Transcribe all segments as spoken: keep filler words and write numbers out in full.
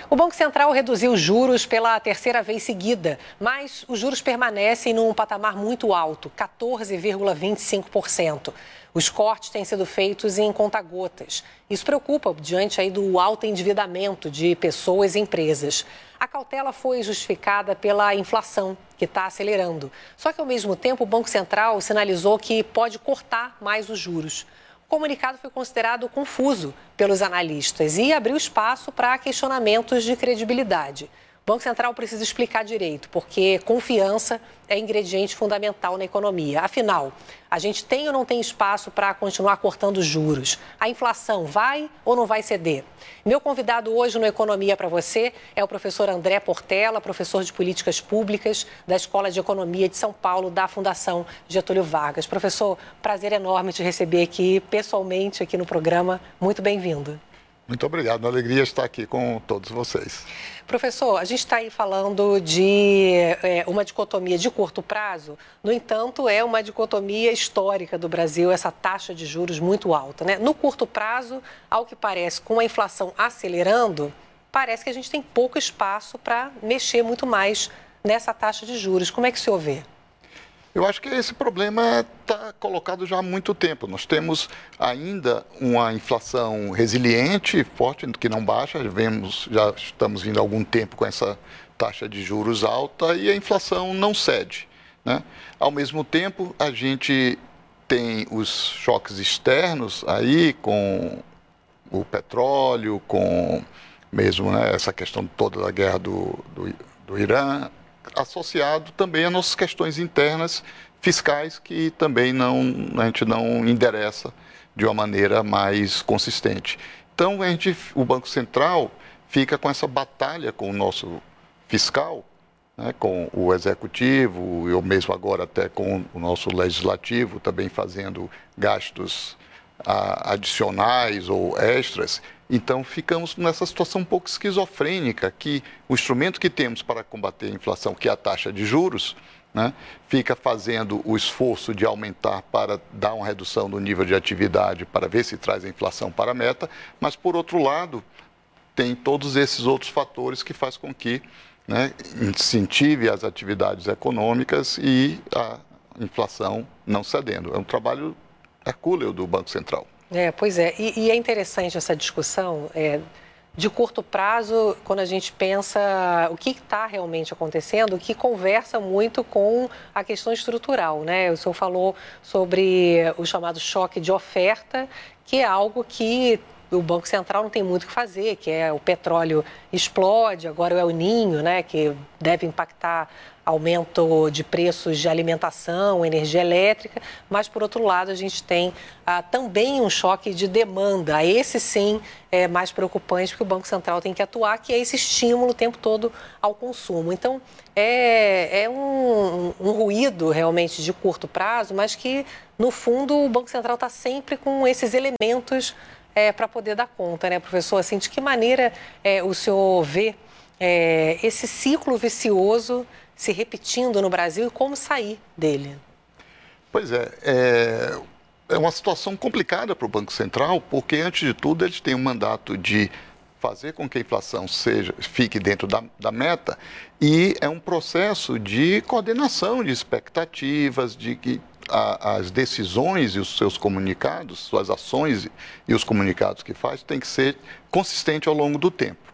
O Banco Central reduziu os juros pela terceira vez seguida, mas os juros permanecem num patamar muito alto, quatorze vírgula vinte e cinco por cento. Os cortes têm sido feitos em conta-gotas. Isso preocupa diante aí do alto endividamento de pessoas e empresas. A cautela foi justificada pela inflação, que está acelerando. Só que, ao mesmo tempo, o Banco Central sinalizou que pode cortar mais os juros. O comunicado foi considerado confuso pelos analistas e abriu espaço para questionamentos de credibilidade. O Banco Central precisa explicar direito, porque confiança é ingrediente fundamental na economia. Afinal, a gente tem ou não tem espaço para continuar cortando juros? A inflação vai ou não vai ceder? Meu convidado hoje no Economia para você é o professor André Portela, professor de Políticas Públicas da Escola de Economia de São Paulo, da Fundação Getúlio Vargas. Professor, prazer enorme te receber aqui pessoalmente aqui no programa. Muito bem-vindo. Muito obrigado, uma alegria estar aqui com todos vocês. Professor, a gente está aí falando de é, uma dicotomia de curto prazo, no entanto, é uma dicotomia histórica do Brasil, essa taxa de juros muito alta, né? No curto prazo, ao que parece, com a inflação acelerando, parece que a gente tem pouco espaço para mexer muito mais nessa taxa de juros. Como é que o senhor vê? Eu acho que esse problema está colocado já há muito tempo. Nós temos ainda uma inflação resiliente, forte, que não baixa. Vemos, já estamos vindo há algum tempo com essa taxa de juros alta e a inflação não cede, né? Ao mesmo tempo, a gente tem os choques externos aí com o petróleo, com mesmo, né, essa questão toda da guerra do, do, do Irã, associado também a nossas questões internas fiscais que também não, a gente não endereça de uma maneira mais consistente. Então, a gente, o Banco Central fica com essa batalha com o nosso fiscal, né, com o executivo, eu mesmo agora até com o nosso legislativo também fazendo gastos a, adicionais ou extras. Então, ficamos nessa situação um pouco esquizofrênica, que o instrumento que temos para combater a inflação, que é a taxa de juros, né, fica fazendo o esforço de aumentar para dar uma redução no nível de atividade, para ver se traz a inflação para a meta, mas, por outro lado, tem todos esses outros fatores que faz com que, né, incentive as atividades econômicas e a inflação não cedendo. É um trabalho hercúleo do Banco Central. É, pois é, e, e é interessante essa discussão é, de curto prazo, quando a gente pensa o que está realmente acontecendo, que conversa muito com a questão estrutural, né? O senhor falou sobre o chamado choque de oferta, que é algo que o Banco Central não tem muito o que fazer, que é o petróleo explode, agora o El Niño, né, que deve impactar aumento de preços de alimentação, energia elétrica, mas, por outro lado, a gente tem ah, também um choque de demanda. Esse, sim, é mais preocupante, porque o Banco Central tem que atuar, que é esse estímulo o tempo todo ao consumo. Então, é, é um, um ruído, realmente, de curto prazo, mas que, no fundo, o Banco Central está sempre com esses elementos é, para poder dar conta, né, professor? Assim, de que maneira é, o senhor vê é, esse ciclo vicioso se repetindo no Brasil e como sair dele? Pois é, é, é uma situação complicada para o Banco Central, porque, antes de tudo, eles têm um mandato de fazer com que a inflação seja, fique dentro da, da meta, e é um processo de coordenação de expectativas, de que a, as decisões e os seus comunicados, suas ações e os comunicados que faz, tem que ser consistente ao longo do tempo.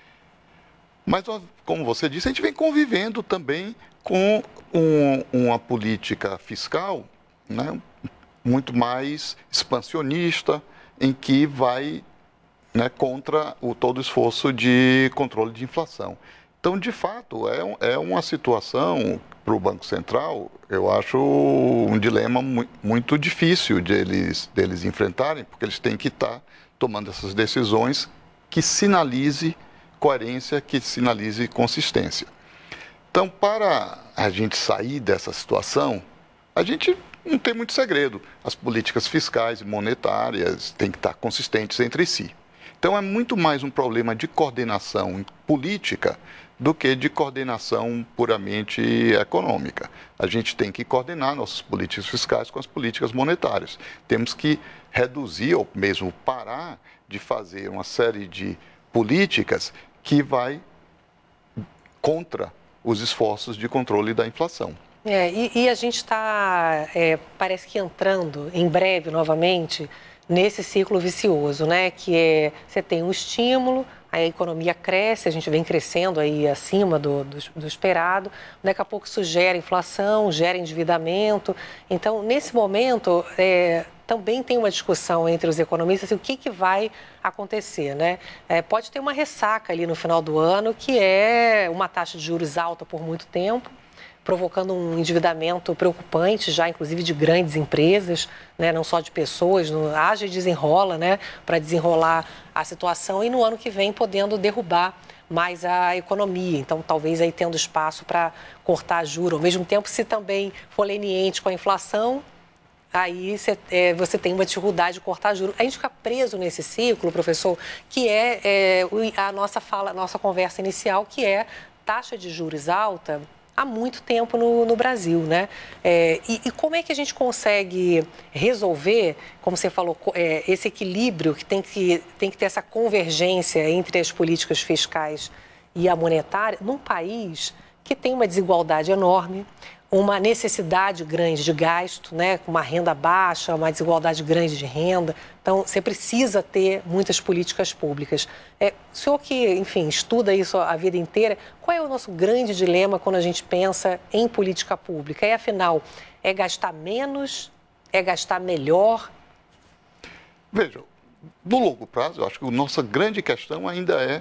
Mas, como você disse, a gente vem convivendo também com um, uma política fiscal, né, muito mais expansionista, em que vai, né, contra o todo o esforço de controle de inflação. Então, de fato, é, é uma situação para o Banco Central, eu acho um dilema mu muito difícil de eles, de eles enfrentarem, porque eles têm que estar tomando essas decisões que sinalize coerência, que sinalize consistência. Então, para a gente sair dessa situação, a gente não tem muito segredo. As políticas fiscais e monetárias têm que estar consistentes entre si. Então, é muito mais um problema de coordenação política do que de coordenação puramente econômica. A gente tem que coordenar nossas políticas fiscais com as políticas monetárias. Temos que reduzir ou mesmo parar de fazer uma série de políticas que vai contra os esforços de controle da inflação. É, e, e a gente está, é, parece que entrando em breve novamente nesse ciclo vicioso, né? Que é, você tem um estímulo, a economia cresce, a gente vem crescendo aí acima do, do, do esperado, daqui a pouco isso gera inflação, gera endividamento. Então, nesse momento, é, também tem uma discussão entre os economistas assim, o que, que vai acontecer, né? É, pode ter uma ressaca ali no final do ano, que é uma taxa de juros alta por muito tempo, provocando um endividamento preocupante, já inclusive de grandes empresas, né, não só de pessoas, no, haja e desenrola, né, para desenrolar a situação e no ano que vem podendo derrubar mais a economia. Então, talvez aí tendo espaço para cortar juros. Ao mesmo tempo, se também for leniente com a inflação, aí você, é, você tem uma dificuldade de cortar juros. A gente fica preso nesse ciclo, professor, que é, é a nossa fala, a nossa conversa inicial, que é taxa de juros alta há muito tempo no, no Brasil, né? É, e, e como é que a gente consegue resolver, como você falou, é, esse equilíbrio que tem, que tem que ter essa convergência entre as políticas fiscais e a monetária num país que tem uma desigualdade enorme, uma necessidade grande de gasto, né, com uma renda baixa, uma desigualdade grande de renda. Então, você precisa ter muitas políticas públicas. É, o senhor que, enfim, estuda isso a vida inteira, qual é o nosso grande dilema quando a gente pensa em política pública? E, afinal, é gastar menos? É gastar melhor? Veja, no longo prazo, eu acho que a nossa grande questão ainda é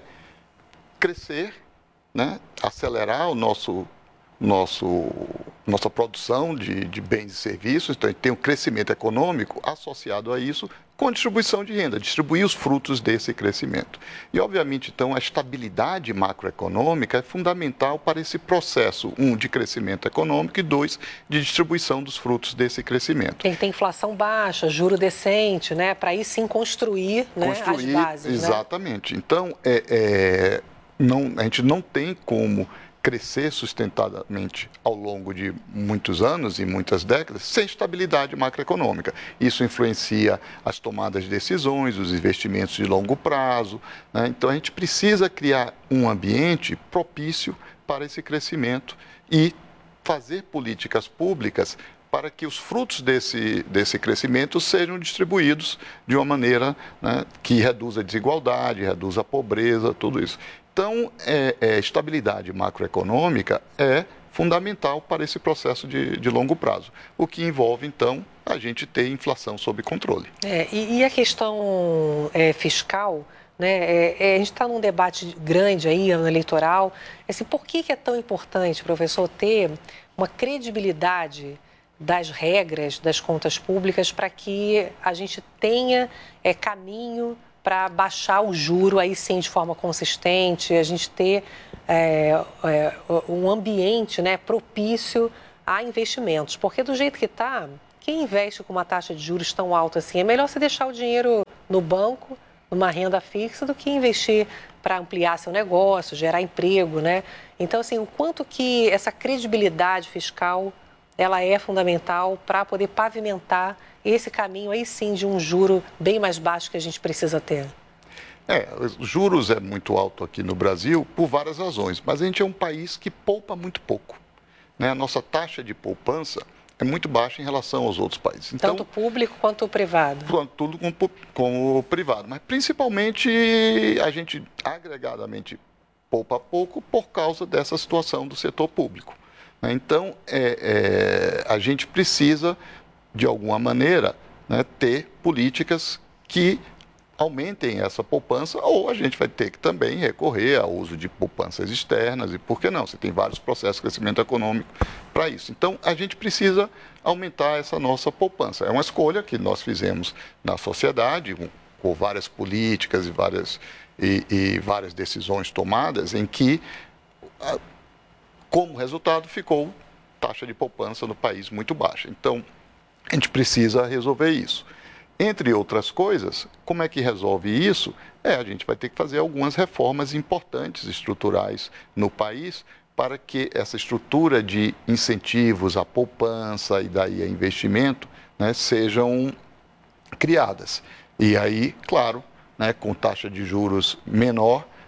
crescer, né, acelerar o nosso... Nosso, nossa produção de, de bens e serviços, então tem um crescimento econômico associado a isso com distribuição de renda, distribuir os frutos desse crescimento. E, obviamente, então, a estabilidade macroeconômica é fundamental para esse processo, um, de crescimento econômico e, dois, de distribuição dos frutos desse crescimento. Tem que ter inflação baixa, juro decente, né, para aí sim construir, né, construir as bases. Exatamente. Né? Então, é, é, não, a gente não tem como crescer sustentadamente ao longo de muitos anos e muitas décadas sem estabilidade macroeconômica. Isso influencia as tomadas de decisões, os investimentos de longo prazo, né? Então, a gente precisa criar um ambiente propício para esse crescimento e fazer políticas públicas para que os frutos desse, desse crescimento sejam distribuídos de uma maneira, né, que reduza a desigualdade, reduza a pobreza, tudo isso. Então, é, é, estabilidade macroeconômica é fundamental para esse processo de, de longo prazo, o que envolve, então, a gente ter inflação sob controle. É, e, e a questão é, fiscal, né? É, é, a gente está num debate grande aí, ano eleitoral. Assim, por que, que é tão importante, professor, ter uma credibilidade das regras das contas públicas para que a gente tenha é, caminho para baixar o juro aí sim de forma consistente, a gente ter é, é, um ambiente, né, propício a investimentos. Porque do jeito que está, quem investe com uma taxa de juros tão alta assim, é melhor você deixar o dinheiro no banco, numa renda fixa, do que investir para ampliar seu negócio, gerar emprego, né? Então, assim, o quanto que essa credibilidade fiscal ela é fundamental para poder pavimentar esse caminho aí sim de um juro bem mais baixo que a gente precisa ter. É, os juros é muito alto aqui no Brasil por várias razões, mas a gente é um país que poupa muito pouco, né? A nossa taxa de poupança é muito baixa em relação aos outros países. Então, tanto público quanto privado. Tudo com, com o privado, mas principalmente a gente agregadamente poupa pouco por causa dessa situação do setor público. Então, é, é, a gente precisa, de alguma maneira, né, ter políticas que aumentem essa poupança, ou a gente vai ter que também recorrer ao uso de poupanças externas, e por que não? Você tem vários processos de crescimento econômico para isso. Então, a gente precisa aumentar essa nossa poupança. É uma escolha que nós fizemos na sociedade, com, com várias políticas e várias, e, e várias decisões tomadas, em que... A, como resultado, ficou taxa de poupança no país muito baixa. Então, a gente precisa resolver isso. Entre outras coisas, como é que resolve isso? É, a gente vai ter que fazer algumas reformas importantes, estruturais, no país, para que essa estrutura de incentivos à poupança e daí a investimento, né, sejam criadas. E aí, claro, né, com taxa de juros menor,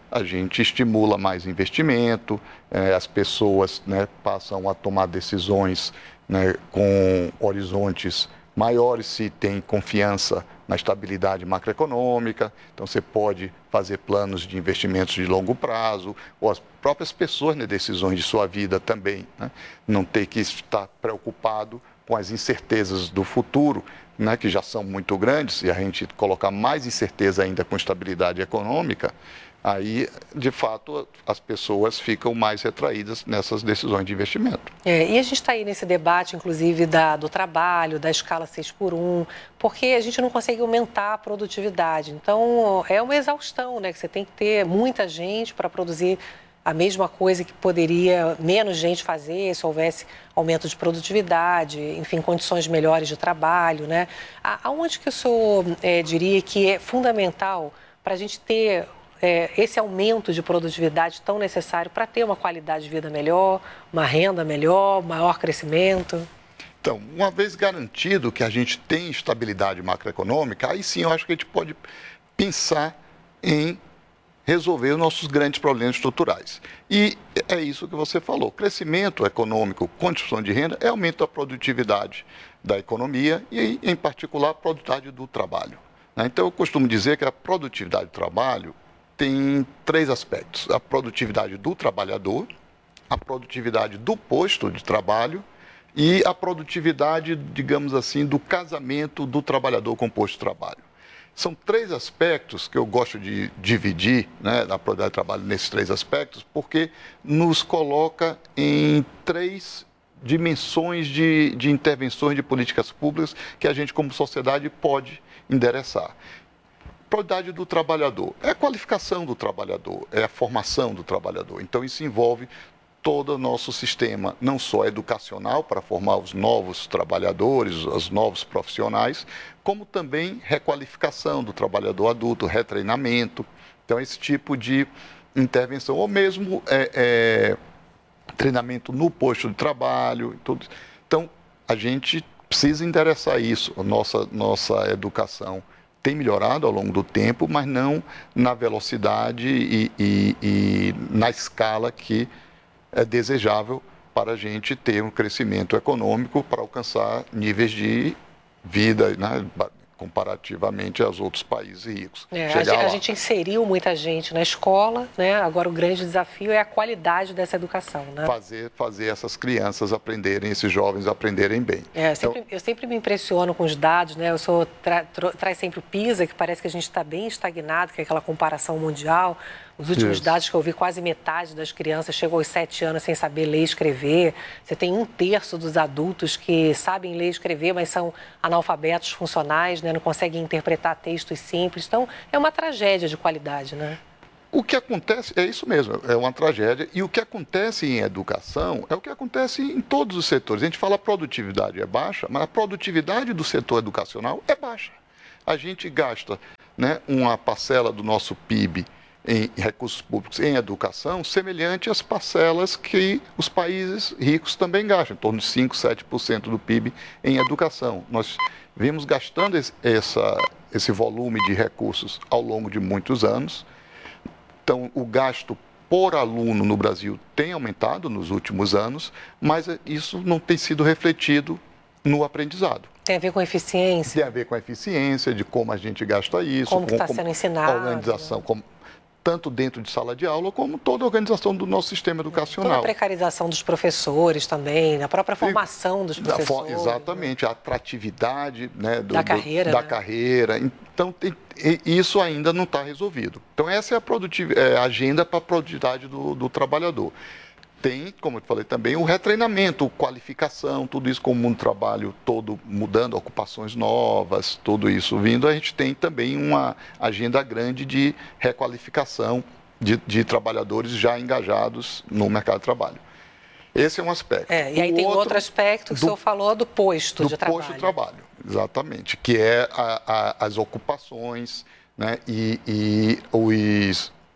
a gente estimula mais investimento, eh, as pessoas, né, passam a tomar decisões, né, com horizontes maiores, se tem confiança na estabilidade macroeconômica. Então, você pode fazer planos de investimentos de longo prazo, ou as próprias pessoas nas decisões de sua vida também, né, não ter que estar preocupado com as incertezas do futuro, né, que já são muito grandes, e a gente colocar mais incerteza ainda com estabilidade econômica, aí, de fato, as pessoas ficam mais retraídas nessas decisões de investimento. É, e a gente está aí nesse debate, inclusive, da, do trabalho, da escala seis por um, porque a gente não consegue aumentar a produtividade. Então, é uma exaustão, né? Que você tem que ter muita gente para produzir a mesma coisa que poderia menos gente fazer se houvesse aumento de produtividade, enfim, condições melhores de trabalho, né? Aonde que o senhor é, diria que é fundamental para a gente ter é, esse aumento de produtividade tão necessário para ter uma qualidade de vida melhor, uma renda melhor, maior crescimento? Então, uma vez garantido que a gente tem estabilidade macroeconômica, aí sim eu acho que a gente pode pensar em resolver os nossos grandes problemas estruturais. E é isso que você falou. Crescimento econômico, construção de renda, é aumento da produtividade da economia e, em particular, a produtividade do trabalho. Então, eu costumo dizer que a produtividade do trabalho tem três aspectos: a produtividade do trabalhador, a produtividade do posto de trabalho e a produtividade, digamos assim, do casamento do trabalhador com o posto de trabalho. São três aspectos que eu gosto de dividir, né, na produtividade do trabalho nesses três aspectos, porque nos coloca em três dimensões de, de intervenções de políticas públicas que a gente, como sociedade, pode endereçar. Produtividade do trabalhador é a qualificação do trabalhador, é a formação do trabalhador. Então, isso envolve todo o nosso sistema, não só educacional, para formar os novos trabalhadores, os novos profissionais, como também requalificação do trabalhador adulto, retreinamento. Então, esse tipo de intervenção, ou mesmo é, é, treinamento no posto de trabalho. Tudo. Então, a gente precisa endereçar isso. A nossa, nossa educação tem melhorado ao longo do tempo, mas não na velocidade e, e, e na escala que é desejável para a gente ter um crescimento econômico para alcançar níveis de vida, né, comparativamente aos outros países ricos. É, a, gente, a gente inseriu muita gente na escola, né? Agora o grande desafio é a qualidade dessa educação, né? Fazer, fazer essas crianças aprenderem, esses jovens aprenderem bem. É, eu, sempre, então, eu sempre me impressiono com os dados, né? Eu sou tra, tra, traz sempre o PISA, que parece que a gente está bem estagnado, que é aquela comparação mundial. Os últimos Isso. dados que eu vi, quase metade das crianças chegou aos sete anos sem saber ler e escrever. Você tem um terço dos adultos que sabem ler e escrever, mas são analfabetos funcionais, né? Não conseguem interpretar textos simples. Então, é uma tragédia de qualidade, né? O que acontece, é isso mesmo, é uma tragédia. E o que acontece em educação é o que acontece em todos os setores. A gente fala a produtividade é baixa, mas a produtividade do setor educacional é baixa. A gente gasta, né, uma parcela do nosso P I B em recursos públicos em educação, semelhante às parcelas que os países ricos também gastam, em torno de cinco, sete por cento do P I B em educação. Nós vimos gastando esse, essa, esse volume de recursos ao longo de muitos anos. Então, o gasto por aluno no Brasil tem aumentado nos últimos anos, mas isso não tem sido refletido no aprendizado. Tem a ver com eficiência? Tem a ver com a eficiência, de como a gente gasta isso. Como está sendo ensinado. A organização, como, tanto dentro de sala de aula, como toda a organização do nosso sistema educacional. Toda a precarização dos professores também, a própria formação dos professores. Exatamente, né? A atratividade, né, do, da carreira. Do, da né? carreira. Então, tem, isso ainda não está resolvido. Então, essa é a, é a agenda para a produtividade do, do trabalhador. Tem, como eu falei também, o retreinamento, qualificação, tudo isso com o mundo do trabalho todo mudando, ocupações novas, tudo isso vindo. A gente tem também uma agenda grande de requalificação de, de trabalhadores já engajados no mercado de trabalho. Esse é um aspecto. É, e aí o tem outro, outro aspecto que do, o senhor falou do posto do de trabalho. Do posto de trabalho, exatamente, que é a, a, as ocupações, né, e, e os...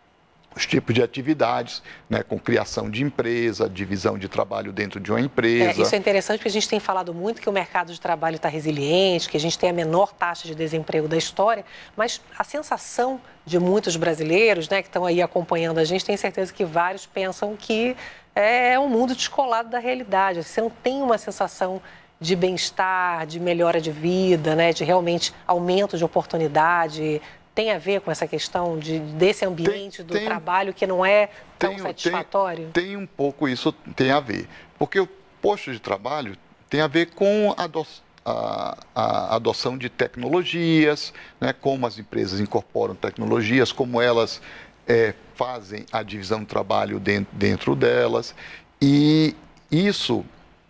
os tipos de atividades, né, com criação de empresa, divisão de trabalho dentro de uma empresa. É, isso é interessante porque a gente tem falado muito que o mercado de trabalho está resiliente, que a gente tem a menor taxa de desemprego da história, mas a sensação de muitos brasileiros, né, que estão aí acompanhando a gente, tem certeza que vários pensam que é um mundo descolado da realidade. Você não tem uma sensação de bem-estar, de melhora de vida, né, de realmente aumento de oportunidade. Tem a ver com essa questão de, desse ambiente tem, do tem, trabalho que não é tão tem, satisfatório? Tem, tem um pouco isso, tem a ver. Porque o posto de trabalho tem a ver com a, ado, a, a adoção de tecnologias, né, como as empresas incorporam tecnologias, como elas é, fazem a divisão do trabalho dentro, dentro delas. E isso...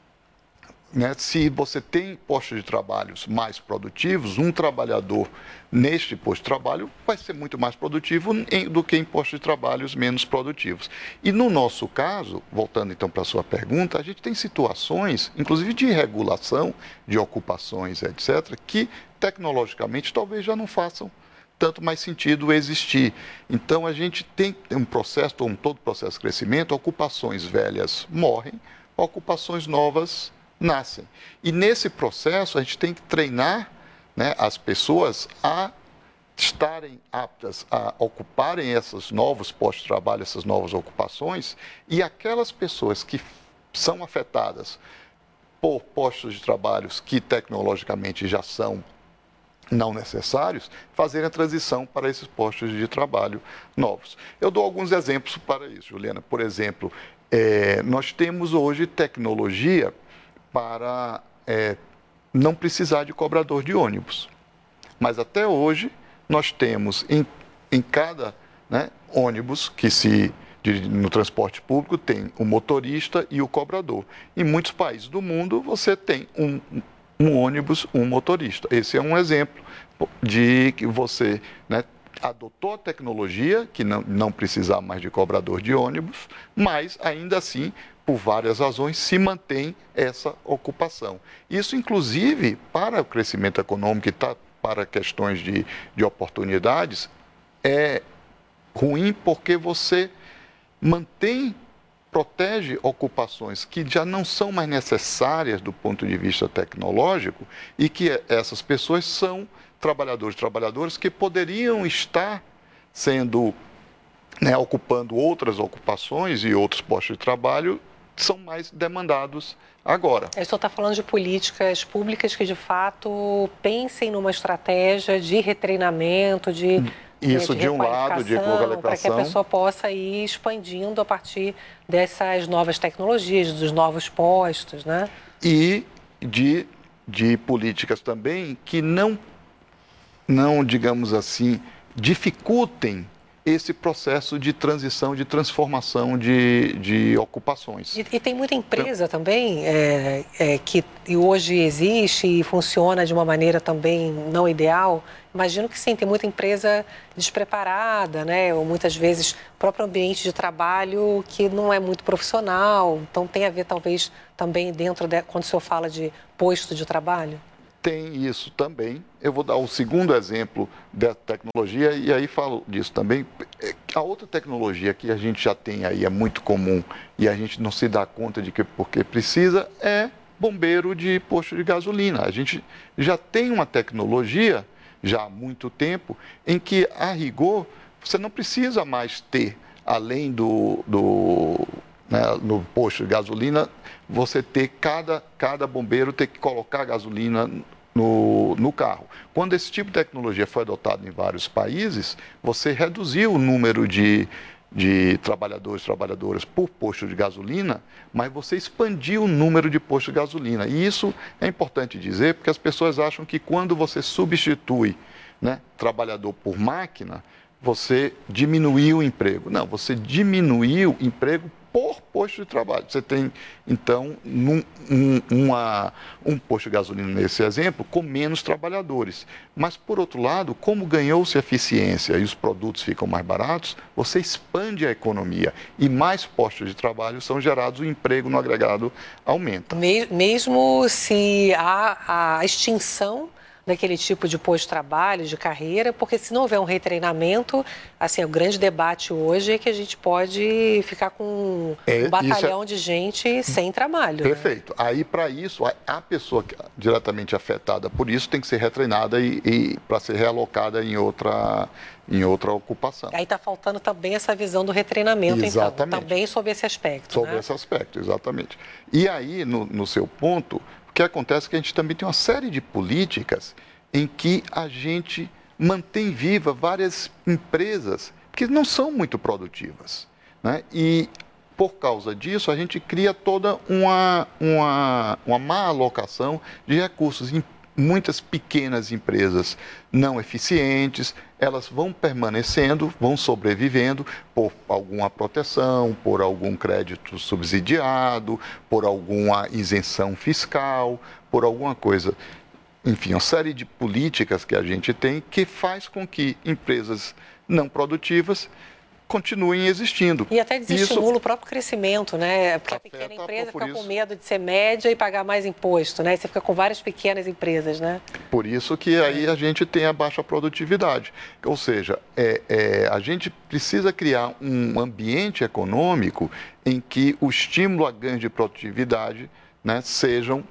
Né, se você tem postos de trabalho mais produtivos, um trabalhador neste posto de trabalho vai ser muito mais produtivo em, do que em postos de trabalho menos produtivos. E no nosso caso, voltando então para a sua pergunta, a gente tem situações, inclusive de regulação de ocupações, etcétera, que tecnologicamente talvez já não façam tanto mais sentido existir. Então a gente tem um processo, um todo processo de crescimento, ocupações velhas morrem, ocupações novas nascem. E nesse processo a gente tem que treinar, né, as pessoas a estarem aptas a ocuparem esses novos postos de trabalho, essas novas ocupações, e aquelas pessoas que são afetadas por postos de trabalho que tecnologicamente já são não necessários, fazerem a transição para esses postos de trabalho novos. Eu dou alguns exemplos para isso, Juliana. Por exemplo, é, nós temos hoje tecnologia para é, não precisar de cobrador de ônibus. Mas até hoje nós temos em, em cada, né, ônibus que se de, no transporte público tem o motorista e o cobrador. Em muitos países do mundo você tem um, um ônibus, um motorista. Esse é um exemplo de que você, né, adotou a tecnologia, que não, não precisar mais de cobrador de ônibus, mas ainda assim, por várias razões, se mantém essa ocupação. Isso, inclusive, para o crescimento econômico e tá, para questões de, de oportunidades, é ruim porque você mantém, protege ocupações que já não são mais necessárias do ponto de vista tecnológico e que essas pessoas são trabalhadores e trabalhadoras que poderiam estar sendo, né, ocupando outras ocupações e outros postos de trabalho são mais demandados agora. O senhor está falando de políticas públicas que, de fato, pensem numa estratégia de retreinamento, de Isso, de, de um lado, de qualificação, para que a pessoa possa ir expandindo a partir dessas novas tecnologias, dos novos postos, né? E de, de políticas também que não, não, digamos assim, dificultem esse processo de transição, de transformação de, de ocupações. E, e tem muita empresa então, também é, é, que hoje existe e funciona de uma maneira também não ideal. Imagino que sim, tem muita empresa despreparada, né? Ou muitas vezes o próprio ambiente de trabalho que não é muito profissional. Então tem a ver talvez também dentro, de, quando o senhor fala de posto de trabalho? Tem isso também. Eu vou dar o segundo exemplo da tecnologia e aí falo disso também. A outra tecnologia que a gente já tem aí, é muito comum e a gente não se dá conta de que porque precisa, é bombeiro de posto de gasolina. A gente já tem uma tecnologia, já há muito tempo, em que, a rigor, você não precisa mais ter, além do... do né, no posto de gasolina, você ter cada, cada bombeiro ter que colocar gasolina no, no carro. Quando esse tipo de tecnologia foi adotado em vários países, você reduziu o número de, de trabalhadores e trabalhadoras por posto de gasolina, mas você expandiu o número de postos de gasolina. E isso é importante dizer, porque as pessoas acham que quando você substitui, né, trabalhador por máquina, você diminuiu o emprego. Não, você diminuiu o emprego por posto de trabalho. Você tem, então, num, um, uma, um posto de gasolina, nesse exemplo, com menos trabalhadores. Mas, por outro lado, como ganhou-se eficiência e os produtos ficam mais baratos, você expande a economia e mais postos de trabalho são gerados, o emprego no agregado aumenta. Mesmo se há a extinção daquele tipo de posto de trabalho, de carreira, porque se não houver um retreinamento, assim, o grande debate hoje é que a gente pode ficar com É, um batalhão é... de gente sem trabalho. Perfeito. Né? Aí, para isso, a, a pessoa diretamente afetada por isso tem que ser retreinada e, e para ser realocada em outra, em outra ocupação. Aí está faltando também essa visão do retreinamento, exatamente. Então, também sobre esse aspecto. Sobre né? esse aspecto, exatamente. E aí, no, no seu ponto, o que acontece é que a gente também tem uma série de políticas em que a gente mantém viva várias empresas que não são muito produtivas. Né? E, por causa disso, a gente cria toda uma, uma, uma má alocação de recursos em muitas pequenas empresas não eficientes, elas vão permanecendo, vão sobrevivendo por alguma proteção, por algum crédito subsidiado, por alguma isenção fiscal, por alguma coisa. Enfim, uma série de políticas que a gente tem que faz com que empresas não produtivas continuem existindo. E até desestimula isso o próprio crescimento, né? Porque a pequena empresa fica isso. com medo de ser média e pagar mais imposto, né? E você fica com várias pequenas empresas, né? Por isso que aí a gente tem a baixa produtividade. Ou seja, é, é, a gente precisa criar um ambiente econômico em que o estímulo a ganho de produtividade, né, sejam,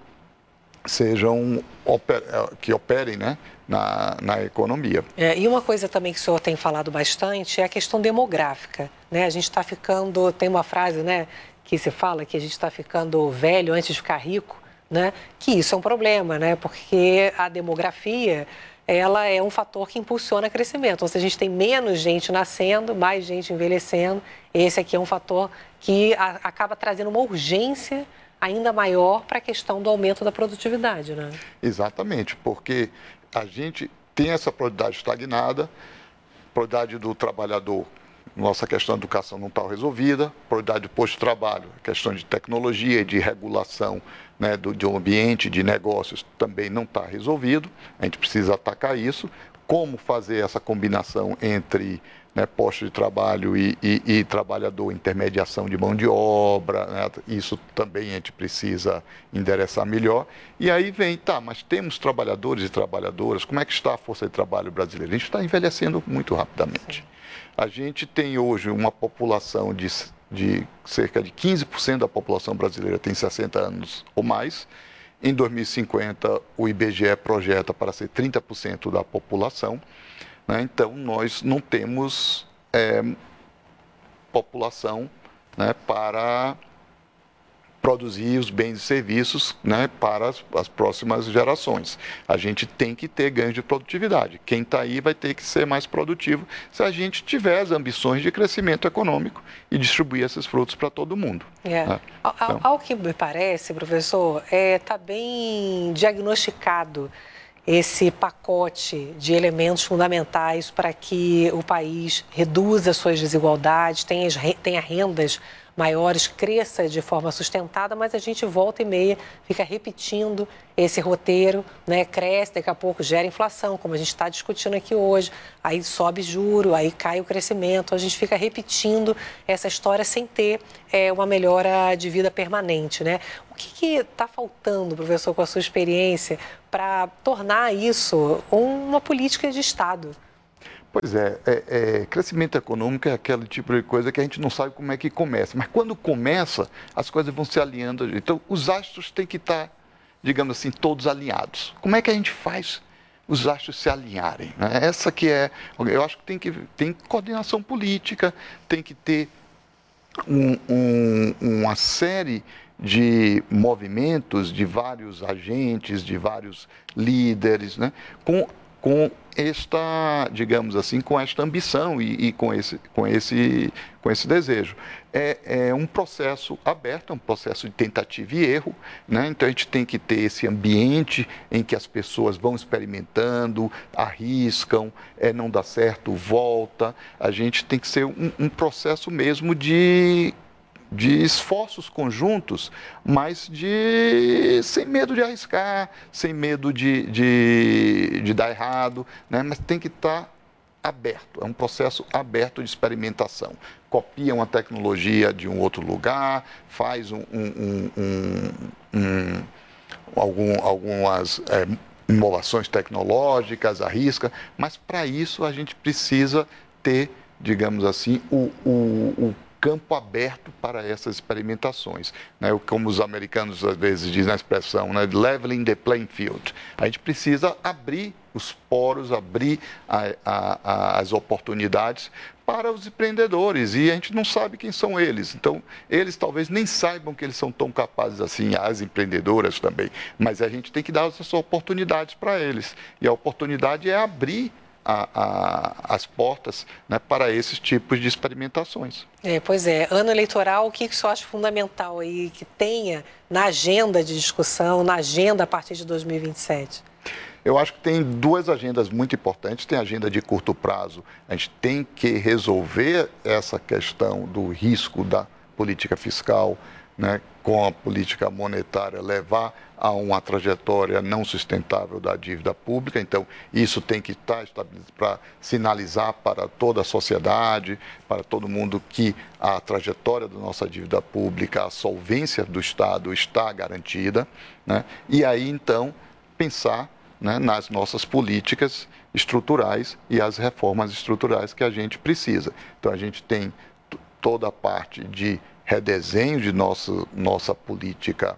sejam oper, que operem, né, Na, na economia. É, e uma coisa também que o senhor tem falado bastante é a questão demográfica. Né? A gente está ficando, tem uma frase, né, que se fala que a gente está ficando velho antes de ficar rico, né? Que isso é um problema, né? Porque a demografia, ela é um fator que impulsiona o crescimento. Então, se a gente tem menos gente nascendo, mais gente envelhecendo, esse aqui é um fator que a, acaba trazendo uma urgência ainda maior para a questão do aumento da produtividade, né? Exatamente, porque a gente tem essa produtividade estagnada, produtividade do trabalhador, nossa questão de educação não está resolvida, produtividade do posto de trabalho, questão de tecnologia, de regulação, né, do, de um ambiente de negócios também não está resolvido, a gente precisa atacar isso. Como fazer essa combinação entre, né, posto de trabalho e, e, e trabalhador, intermediação de mão de obra, né? Isso também a gente precisa endereçar melhor. E aí vem, tá, mas temos trabalhadores e trabalhadoras, como é que está a força de trabalho brasileira? A gente está envelhecendo muito rapidamente. A gente tem hoje uma população de, de cerca de quinze por cento da população brasileira tem sessenta anos ou mais. Em dois mil e cinquenta, o I B G E projeta para ser trinta por cento da população. Né? Então, nós não temos é, população, né, para produzir os bens e serviços, né, para as, as próximas gerações. A gente tem que ter ganho de produtividade. Quem está aí vai ter que ser mais produtivo se a gente tiver as ambições de crescimento econômico e distribuir esses frutos para todo mundo. É. Né? Ao, Então, ao que me parece, professor, está é, tá bem diagnosticado esse pacote de elementos fundamentais para que o país reduza suas desigualdades, tenha, tenha rendas maiores, cresça de forma sustentada, mas a gente volta e meia fica repetindo esse roteiro, né? Cresce, daqui a pouco gera inflação, como a gente está discutindo aqui hoje, aí sobe juro, aí cai o crescimento, a gente fica repetindo essa história sem ter é, uma melhora de vida permanente, né? O que está faltando, professor, com a sua experiência, para tornar isso uma política de Estado? Pois é, é, é, crescimento econômico é aquele tipo de coisa que a gente não sabe como é que começa. Mas quando começa, as coisas vão se alinhando. Então, os astros têm que estar, digamos assim, todos alinhados. Como é que a gente faz os astros se alinharem? Né? Essa que é... Eu acho que tem que tem coordenação política, tem que ter um, um, uma série de movimentos, de vários agentes, de vários líderes, né? com com esta, digamos assim, com esta ambição e, e com, esse, com, esse, com esse desejo. É, é um processo aberto, é um processo de tentativa e erro, né? Então a gente tem que ter esse ambiente em que as pessoas vão experimentando, arriscam, é, não dá certo, volta. A gente tem que ser um, um processo mesmo de... de esforços conjuntos, mas de sem medo de arriscar, sem medo de, de, de dar errado, né? Mas tem que estar aberto, é um processo aberto de experimentação. Copia uma tecnologia de um outro lugar, faz um, um, um, um, um, algum, algumas... É, inovações tecnológicas, arrisca, mas para isso a gente precisa ter, digamos assim, o, o, o campo aberto para essas experimentações, né? Como os americanos às vezes dizem a expressão, né? Leveling the playing field. A gente precisa abrir os poros, abrir a, a, a, as oportunidades para os empreendedores, e a gente não sabe quem são eles. Então, eles talvez nem saibam que eles são tão capazes assim, as empreendedoras também, mas a gente tem que dar essas oportunidades para eles. E a oportunidade é abrir A, a, as portas, né, para esses tipos de experimentações. É, pois é, ano eleitoral, o que você acha fundamental aí que tenha na agenda de discussão, na agenda a partir de dois mil e vinte e sete? Eu acho que tem duas agendas muito importantes. Tem a agenda de curto prazo, a gente tem que resolver essa questão do risco da política fiscal, né, com a política monetária, levar a uma trajetória não sustentável da dívida pública. Então, isso tem que estar estabelecido para sinalizar para toda a sociedade, para todo mundo, que a trajetória da nossa dívida pública, a solvência do Estado está garantida, né? E aí, então, pensar, né, nas nossas políticas estruturais e as reformas estruturais que a gente precisa. Então, a gente tem toda a parte de redesenho de nossa, nossa política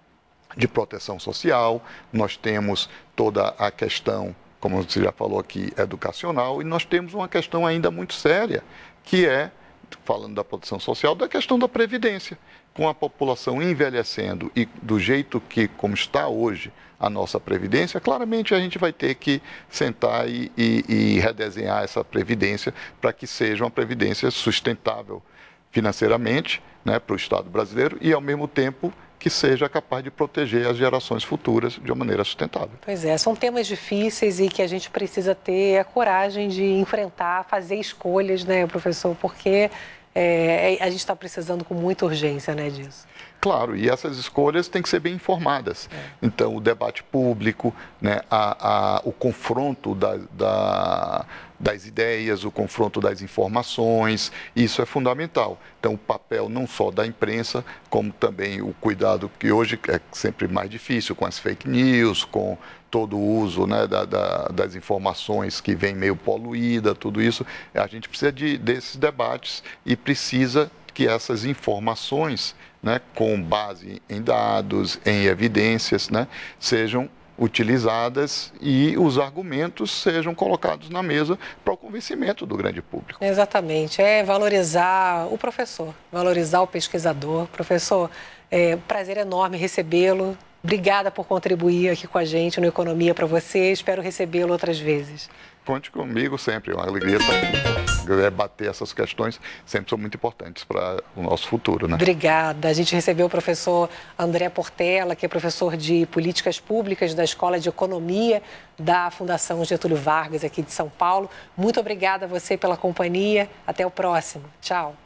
de proteção social, nós temos toda a questão, como você já falou aqui, educacional, e nós temos uma questão ainda muito séria, que é, falando da proteção social, da questão da previdência. Com a população envelhecendo e do jeito que, como está hoje, a nossa previdência, claramente a gente vai ter que sentar e, e, e redesenhar essa previdência para que seja uma previdência sustentável financeiramente, né, para o Estado brasileiro, e, ao mesmo tempo, que seja capaz de proteger as gerações futuras de uma maneira sustentável. Pois é, são temas difíceis e que a gente precisa ter a coragem de enfrentar, fazer escolhas, né, professor? Porque é, a gente está precisando com muita urgência, né, disso. Claro, e essas escolhas têm que ser bem informadas. É. Então, o debate público, né, a, a, o confronto da, da, das ideias, o confronto das informações, isso é fundamental. Então, o papel não só da imprensa, como também o cuidado, que hoje é sempre mais difícil, com as fake news, com todo o uso, né, da, da, das informações que vem meio poluída, tudo isso. A gente precisa de, desses debates e precisa que essas informações, né, com base em dados, em evidências, né, sejam utilizadas e os argumentos sejam colocados na mesa para o convencimento do grande público. Exatamente, é valorizar o professor, valorizar o pesquisador. Professor, é um prazer enorme recebê-lo. Obrigada por contribuir aqui com a gente no Economia para você. Espero recebê-lo outras vezes. Conte comigo sempre, é uma alegria estar aqui. Debater essas questões sempre são muito importantes para o nosso futuro, né? Obrigada. A gente recebeu o professor André Portela, que é professor de Políticas Públicas da Escola de Economia da Fundação Getúlio Vargas, aqui de São Paulo. Muito obrigada a você pela companhia. Até o próximo. Tchau.